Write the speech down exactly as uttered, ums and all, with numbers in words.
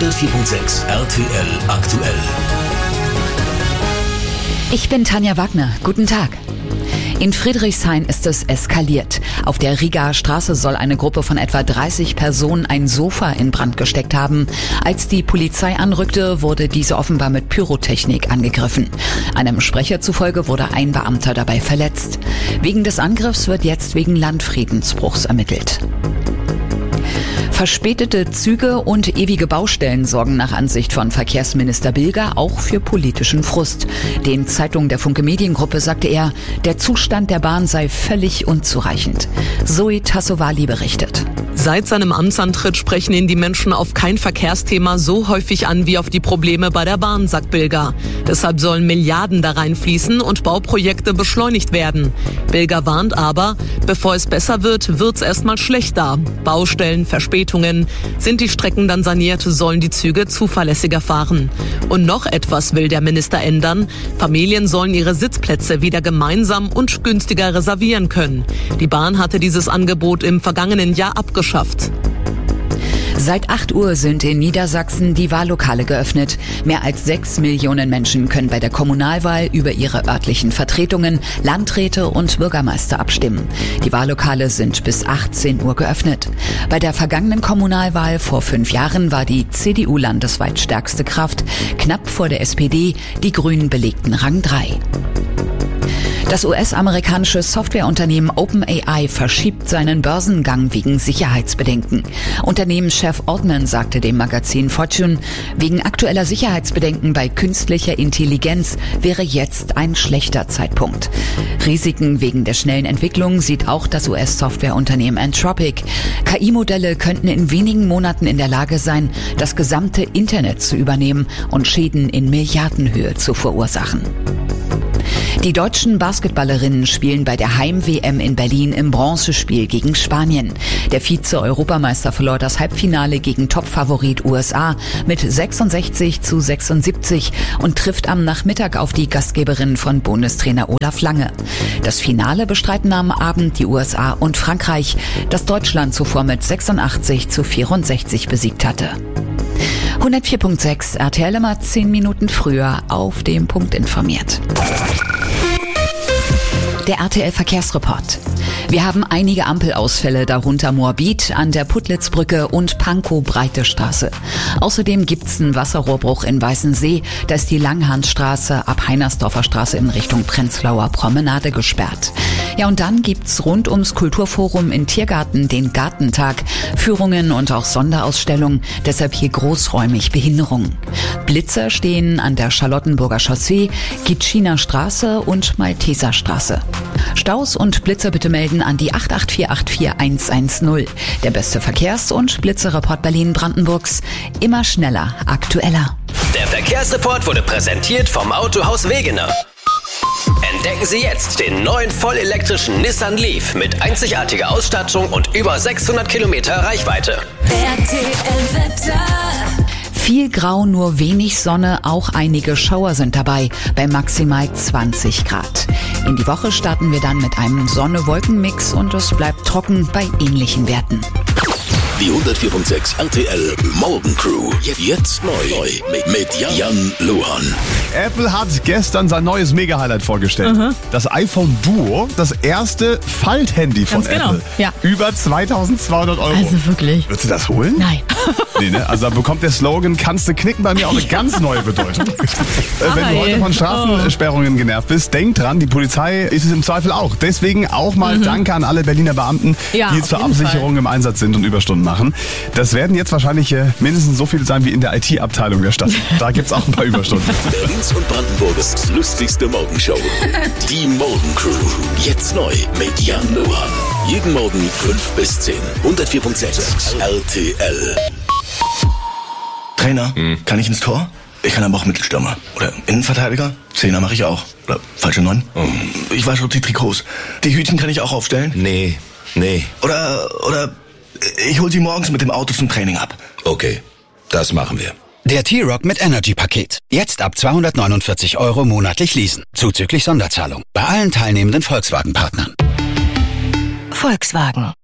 hundertvier Komma sechs R T L aktuell. Ich bin Tanja Wagner. Guten Tag. In Friedrichshain ist es eskaliert. Auf der Rigaer Straße soll eine Gruppe von etwa dreißig Personen ein Sofa in Brand gesteckt haben. Als die Polizei anrückte, wurde diese offenbar mit Pyrotechnik angegriffen. Einem Sprecher zufolge wurde ein Beamter dabei verletzt. Wegen des Angriffs wird jetzt wegen Landfriedensbruchs ermittelt. Verspätete Züge und ewige Baustellen sorgen nach Ansicht von Verkehrsminister Bilger auch für politischen Frust. Den Zeitungen der Funke Mediengruppe sagte er, der Zustand der Bahn sei völlig unzureichend. Zoe Tassovali berichtet. Seit seinem Amtsantritt sprechen ihn die Menschen auf kein Verkehrsthema so häufig an wie auf die Probleme bei der Bahn, sagt Bilger. Deshalb sollen Milliarden da reinfließen und Bauprojekte beschleunigt werden. Bilger warnt aber, bevor es besser wird, wird's erstmal schlechter. Baustellen, Verspätungen. Sind die Strecken dann saniert, sollen die Züge zuverlässiger fahren. Und noch etwas will der Minister ändern. Familien sollen ihre Sitzplätze wieder gemeinsam und günstiger reservieren können. Die Bahn hatte dieses Angebot im vergangenen Jahr abgeschafft. Seit acht Uhr sind in Niedersachsen die Wahllokale geöffnet. Mehr als sechs Millionen Menschen können bei der Kommunalwahl über ihre örtlichen Vertretungen, Landräte und Bürgermeister abstimmen. Die Wahllokale sind bis achtzehn Uhr geöffnet. Bei der vergangenen Kommunalwahl vor fünf Jahren war die C D U landesweit stärkste Kraft. Knapp vor der S P D, die Grünen belegten Rang drei. Das U S-amerikanische Softwareunternehmen OpenAI verschiebt seinen Börsengang wegen Sicherheitsbedenken. Unternehmenschef Altman sagte dem Magazin Fortune, wegen aktueller Sicherheitsbedenken bei künstlicher Intelligenz wäre jetzt ein schlechter Zeitpunkt. Risiken wegen der schnellen Entwicklung sieht auch das U S-Softwareunternehmen Anthropic. K I-Modelle könnten in wenigen Monaten in der Lage sein, das gesamte Internet zu übernehmen und Schäden in Milliardenhöhe zu verursachen. Die deutschen Basketballerinnen spielen bei der Heim-W M in Berlin im Bronzespiel gegen Spanien. Der Vize-Europameister verlor das Halbfinale gegen Topfavorit U S A mit sechsundsechzig zu sechsundsiebzig und trifft am Nachmittag auf die Gastgeberin von Bundestrainer Olaf Lange. Das Finale bestreiten am Abend die U S A und Frankreich, das Deutschland zuvor mit sechsundachtzig zu vierundsechzig besiegt hatte. hundertvier Komma sechs R T L immer zehn Minuten früher auf dem Punkt informiert. Der R T L-Verkehrsreport. Wir haben einige Ampelausfälle, darunter Moabit an der Puttlitzbrücke und Pankow-Breite-Straße. Außerdem gibt's einen Wasserrohrbruch in Weißensee. Da ist die Langhansstraße ab Heinersdorfer Straße in Richtung Prenzlauer Promenade gesperrt. Ja, und dann gibt's rund ums Kulturforum in Tiergarten den Gartentag, Führungen und auch Sonderausstellungen, deshalb hier großräumig Behinderungen. Blitzer stehen an der Charlottenburger Chaussee, Gitschiner Straße und Malteser Straße. Staus und Blitzer bitte melden an die acht acht vier acht vier eins eins null. Der beste Verkehrs- und Blitzerreport Berlin-Brandenburgs. Immer schneller, aktueller. Der Verkehrsreport wurde präsentiert vom Autohaus Wegener. Entdecken Sie jetzt den neuen vollelektrischen Nissan Leaf mit einzigartiger Ausstattung und über sechshundert Kilometer Reichweite. R T L-Wetter. Viel Grau, nur wenig Sonne, auch einige Schauer sind dabei, bei maximal zwanzig Grad. In die Woche starten wir dann mit einem Sonne-Wolken-Mix und es bleibt trocken bei ähnlichen Werten. Die hundertvier Komma sechs R T L Morgencrew. Jetzt neu mit Jan Luhan. Apple hat gestern sein neues Mega-Highlight vorgestellt. Mhm. Das iPhone Duo, das erste Falthandy von Ganz Apple. genau, ja. Über zweitausendzweihundert Euro. Also wirklich. Würdest du das holen? Nein. Nee, ne? Also da bekommt der Slogan, kannst du knicken, bei mir auch eine ganz neue Bedeutung. Wenn du heute von Straßensperrungen genervt bist, denk dran, die Polizei ist es im Zweifel auch. Deswegen auch mal mhm. Danke an alle Berliner Beamten, ja, die zur Absicherung Fall. im Einsatz sind und Überstunden machen. Das werden jetzt wahrscheinlich äh, mindestens so viele sein wie in der I T-Abteilung der Stadt. Da gibt's auch ein paar Überstunden. Berlins und Brandenburgs lustigste Morgenshow. Die Morgencrew. Jetzt neu mit Jan Luhan. Jeden Morgen fünf bis zehn. hundertvier Komma sechs R T L. Trainer, hm. kann ich ins Tor? Ich kann aber auch Mittelstürmer. Oder Innenverteidiger? Zehner mache ich auch. Oder falsche Neun? Oh. Ich wasche die Trikots. Die Hütchen kann ich auch aufstellen? Nee, nee. Oder, oder ich hol sie morgens mit dem Auto zum Training ab. Okay, das machen wir. Der T-Rock mit Energy-Paket. Jetzt ab zweihundertneunundvierzig Euro monatlich leasen. Zuzüglich Sonderzahlung. Bei allen teilnehmenden Volkswagen-Partnern. Volkswagen.